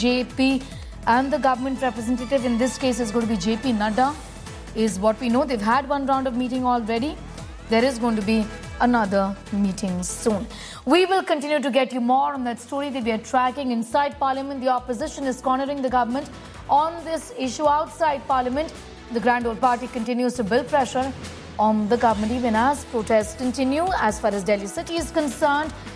BJP and the government representative. In this case, is going to be JP Nadda, is what we know. They've had one round of meeting already. There is going to be another meeting soon. We will continue to get you more on that story that we are tracking. Inside Parliament, the opposition is cornering the government on this issue. Outside Parliament, the Grand Old Party continues to build pressure on the government even as protests continue. As far as Delhi city is concerned,